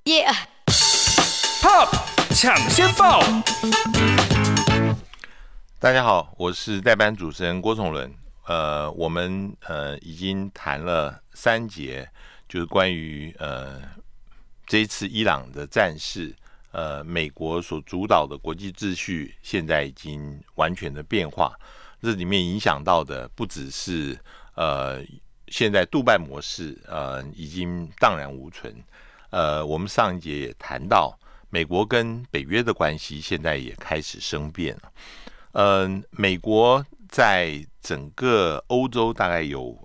Pop 抢先报， 大家好，我是代班主持人郭崇伦。我们已经谈了3节，就是关于这一次伊朗的战事，美国所主导的国际秩序现在已经完全的变化。这里面影响到的不只是现在杜拜模式已经荡然无存。我们上一节也谈到，美国跟北约的关系现在也开始生变了。美国在整个欧洲大概有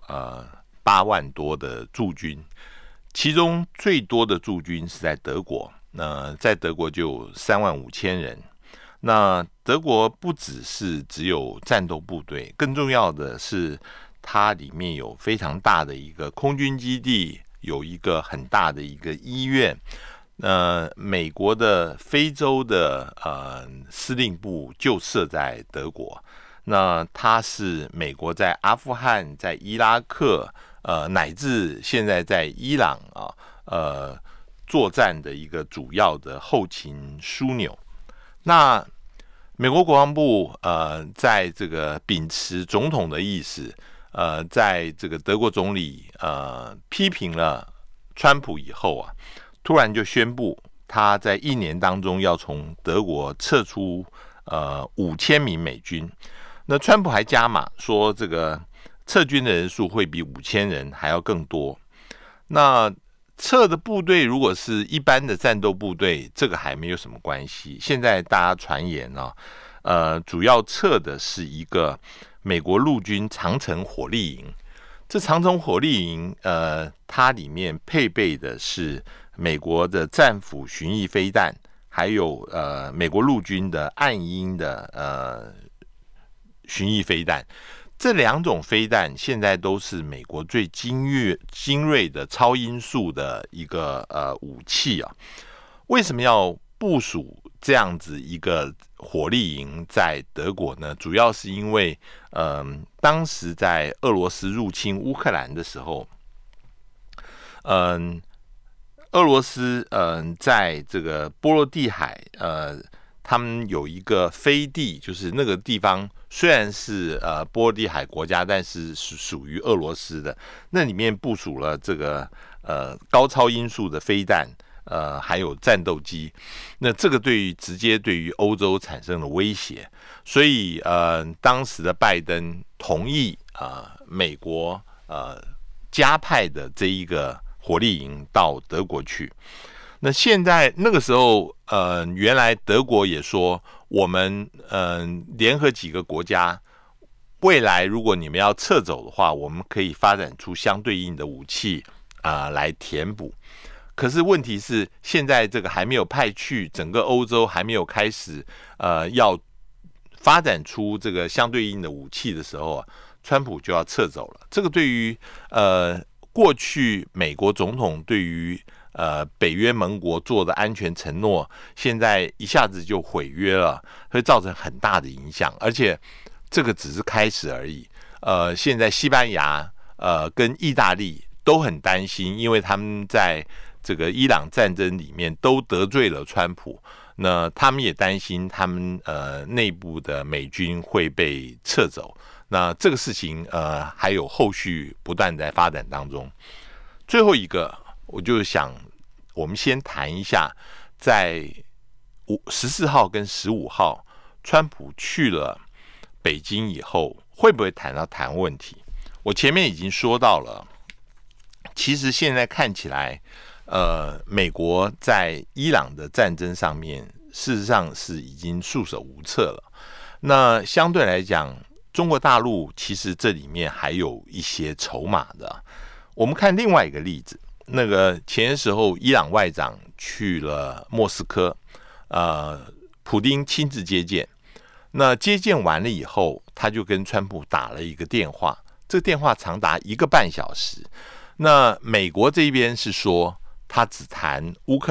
8万多的驻军，其中最多的驻军是在德国，在德国就有3万5千人。那德国不只有战斗部队，更重要的是它里面有非常大的一个空军基地，有一个很大的一个医院。美国的非洲的司令部就设在德国。那它是美国在阿富汗、在伊拉克乃至现在在伊朗作战的一个主要的后勤枢纽。那美国国防部在这个秉持总统的意思，在这个德国总理批评了川普以后突然就宣布他在1年当中要从德国撤出5000名美军。那川普还加码说，这个撤军的人数会比5000人还要更多。那撤的部队如果是一般的战斗部队，这个还没有什么关系。现在大家传言主要撤的是一个美国陆军长城火力营。这长城火力营它里面配备的是美国的战斧巡弋飞弹，还有美国陆军的暗鹰的巡弋飞弹。这2种飞弹现在都是美国最精锐的超音速的一个武器为什么要部署这样子一个火力营在德国呢？主要是因为当时在俄罗斯入侵乌克兰的时候，俄罗斯在这个波罗的海他们有一个飞地，就是那个地方虽然是波罗的海国家，但是属于俄罗斯的。那里面部署了这个高超音速的飞弹，还有战斗机。那这个直接对于欧洲产生了威胁，所以当时的拜登同意美国加派的这一个火力营到德国去。那现在那个时候原来德国也说，我们联合几个国家，未来如果你们要撤走的话，我们可以发展出相对应的武器来填补。可是问题是，现在这个还没有派去，整个欧洲还没有开始要发展出这个相对应的武器的时候川普就要撤走了。这个对于过去美国总统对于北约盟国做的安全承诺，现在一下子就毁约了，会造成很大的影响。而且这个只是开始而已。现在西班牙跟意大利都很担心，因为他们在这个伊朗战争里面都得罪了川普，那他们也担心他们内部的美军会被撤走。那这个事情还有后续不断在发展当中。最后一个，我就想我们先谈一下，在14号跟15号川普去了北京以后，会不会谈到台湾问题？我前面已经说到了，其实现在看起来美国在伊朗的战争上面事实上是已经束手无策了。那相对来讲，中国大陆其实这里面还有一些筹码的。我们看另外一个例子，那个前些时候伊朗外长去了莫斯科，普丁亲自接见。那接见完了以后，他就跟川普打了一个电话，这个电话长达1个半小时。那美国这边是说他只谈乌克